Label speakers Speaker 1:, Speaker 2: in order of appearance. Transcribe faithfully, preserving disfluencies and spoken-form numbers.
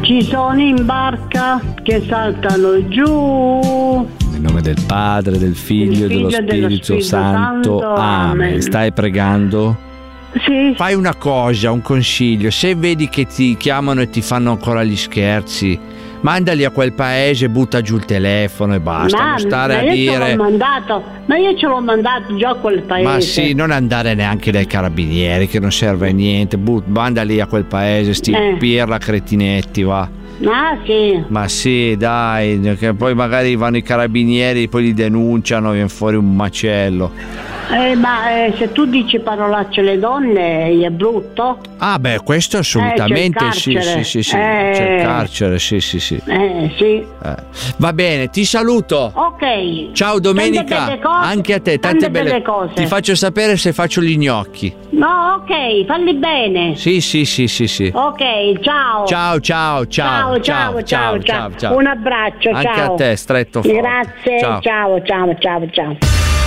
Speaker 1: Ci sono in barca che saltano giù.
Speaker 2: Nel nome del Padre, del Figlio e dello,
Speaker 1: Figlio e dello
Speaker 2: Spirito,
Speaker 1: Spirito
Speaker 2: Santo.
Speaker 1: Santo.
Speaker 2: Amen.
Speaker 1: Amen.
Speaker 2: Stai pregando?
Speaker 1: Sì.
Speaker 2: Fai una cosa, un consiglio. Se vedi che ti chiamano e ti fanno ancora gli scherzi, mandali a quel paese, butta giù il telefono e basta.
Speaker 1: Ma,
Speaker 2: non stare
Speaker 1: ma
Speaker 2: a
Speaker 1: io
Speaker 2: dire.
Speaker 1: ce l'ho mandato, ma io ce l'ho mandato già a quel paese.
Speaker 2: Ma sì, non andare neanche dai carabinieri, che non serve a niente. But, mandali a quel paese, sti
Speaker 1: Eh.
Speaker 2: pirla cretinetti, va.
Speaker 1: Ah sì.
Speaker 2: Ma sì, dai, che poi magari vanno i carabinieri, poi li denunciano, viene fuori un macello.
Speaker 1: Eh, ma eh, se tu dici parolacce alle donne è brutto?
Speaker 2: Ah beh, questo assolutamente
Speaker 1: Eh, c'è il
Speaker 2: sì,
Speaker 1: carcere.
Speaker 2: sì, sì, sì,
Speaker 1: Eh.
Speaker 2: c'è il carcere, sì, sì, sì.
Speaker 1: Eh sì.
Speaker 2: Eh. Va bene, ti saluto.
Speaker 1: Ok.
Speaker 2: Ciao Domenica,
Speaker 1: Tante belle cose,
Speaker 2: anche a te, tante,
Speaker 1: tante belle cose.
Speaker 2: Ti faccio sapere se faccio gli gnocchi.
Speaker 1: No, ok, falli bene.
Speaker 2: Sì, sì, sì, sì, sì.
Speaker 1: Ok, ciao.
Speaker 2: Ciao, ciao, ciao,
Speaker 1: Ciao, ciao, ciao, ciao.
Speaker 2: ciao.
Speaker 1: Un abbraccio,
Speaker 2: Anche
Speaker 1: ciao.
Speaker 2: a te, stretto forte.
Speaker 1: Grazie,
Speaker 2: Ciao.
Speaker 1: ciao, ciao, ciao, ciao.